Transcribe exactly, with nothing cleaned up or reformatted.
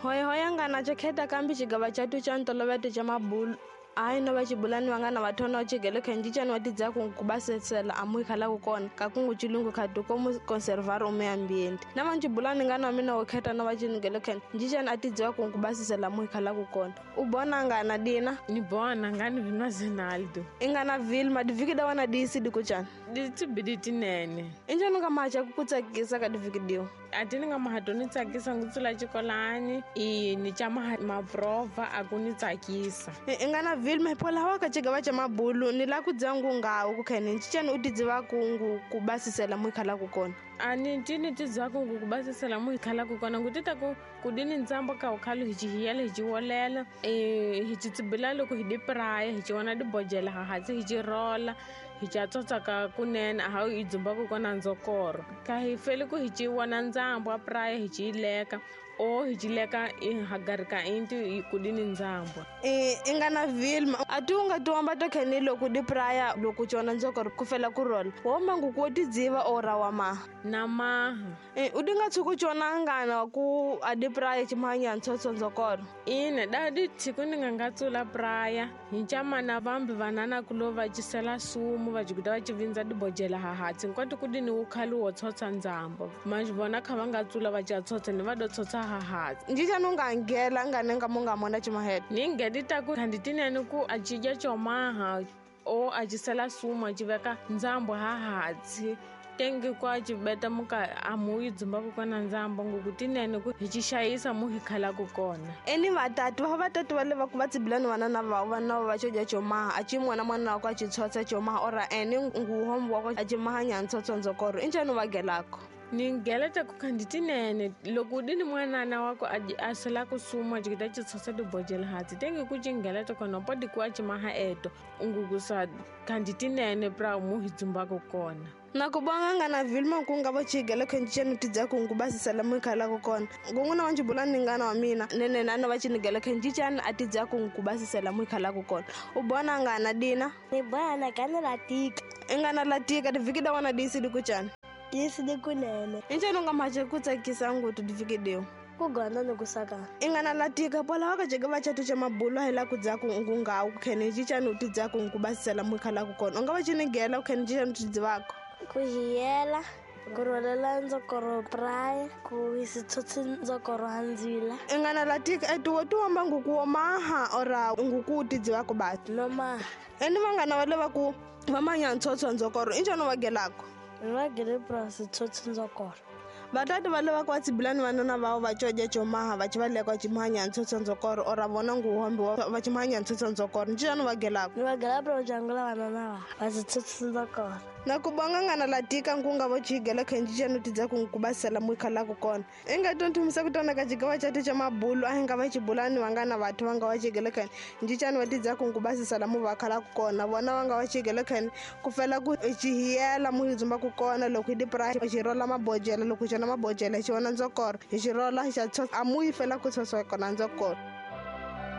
hoye hoya ngana cheketa kambi chigava chatu cha ntolovete cha mabulu ayi no vachibulani va nga na vathona uchigele khenjicani wa tidzaku nkubasesela amu ikhala kukona kakungu chilungu khatu komu conservar ume ambiente na vanchibulani ngana mina wokheta no vachinigele khen njicani atidzaku nkubasesela amu ikhala kukona ubona ngana dina ni bona ngani vinwa zenaldo ingana vilma divikida wana disi dikuchani ditibidi tinene injani nga macha kukutsakisa ka divikidio atini nga mahato ni tsakisa ngutsula chikolani i ni cha maprova akuni tsakisa ingana vilma hipola waka chigava cha mabulu ni la kudzangu ngawo kukheni ncicani u tidziva kungu kubasisela mu ikhala kukona ani tini tidzivaku ngu kubasisela mu ikhala kukona ngutitaku kudini ndzambo ka ukhalu hichihiyela hichiwolela e hichitsibila loko hidipraya hichiwana dibojela hahatsi hichirola hichatsotsa kunene ahawu idzumba kukona ndzokoro ka hifeli ku hichiwana ndzambo a praya hichiyileka o hichileka hagarika inti kudini ndzambo e ingana vilma ati u nga tiwamba to kheni loko dipraya loko chona ndzokoro kufela ku rola wo mangu ku tidziva ora wa maha na maha e u dinga tshuku chona ngana ku adipraya chimanya ntsotso ndzokoro ine dadi thiku ni nga nga tsula praya hinchamana vambi vanana kulo vachisela sumu vajikuta vachivindza dibojela hahatsi nkwati kudini wu khali wo tsotsa ndzambo manji vona kha va nga tsula vachatsotsa ni vado tsotsa hahatsi njicani u nga ngela nganenga mu nga mona chimaheta ni ngeditaku khandi tinene ku acija chomaha o ajisela sumu ajiveka ndzambo hahatsi tengi kwa chibeta muka amu idzumba kukona ndzambo nguku tinene ku hichishayisa mu hikhala kukona eni vatati va vatati va leva ku va tsibilani vanana vavo vanavo va choja chomaha achimwana mwana wako achitshotsa chomaha ora ene nguhombo wako achimahanya ntsotso ndzokoro incani u va gelako ni ngeleta ku khandi tinene loko dini mwanana wako asela ku suma jikita chitsotsa dibojela hatsi tengi ku chingeleta kona podi ku achimaha eto ngukusa khandi tinene pra mu hidzumba kukona nakubonga ngana vilma kunga va chigele khenjicani tidzaku nkubasisela mu ikhala kukona ngunguna wa njibulani ngana wa mina nene nana va chinigele khenjicani atidzaku nkubasisela mu ikhala kukona ubona ngana dina ni bona kana latika ingana latika divikida wana disi dikuchani disi dikunene incani unga mache kutsakisa ngutu divikidio kugona nokusaka ingana latika pola waka jega va chatu cha mabulu hela kudzaku ngungawu kukheni cicani utidzaku nkubasisela mu ikhala kukona unga va chinigela kukheni cicani utidzivako kuhiyela kurolela ndzokoro praya kuhisitsotsi ndzokoro handzila ingana latika etuwo tiwamba ngukuwo maha ora nguku utidzivako basi nomaha eni vangana va leva ku va manya ntsotso ndzokoro incani u va gelako rivagele prasitsotsi ndzokoro vatati va leva ku va tsibilani vanana vavo va coja chomaha va chivaleka va chimahanya ntsotso ndzokoro ora vona nguhombi va chimahanya ntsotso ndzokoro ncicani u va gelako ni vagela pra ujangula vanana va vasitsotsi ndzokoro nakubonga ngana latika nkunga vo chigele khenjicani utidzaku nkubasisela mu ikhalako kona i nga tonthumisa ku tona ka chigava chatu cha mabulu a hi nga va chibulani va nga na vathu va nga va chigele kheni njicani va tidzaku nkubasisela mu va khalako kona vona va nga va chigele kheni ku fela ku chihiyela mu hi dzumbaku kona loko hi dipra hi chirola mabojela loko hi chona mabojela hi xivona ndzokoro hi xirola hi xa tsotsa a mu yi fela ku tsotsa kona ndzokoro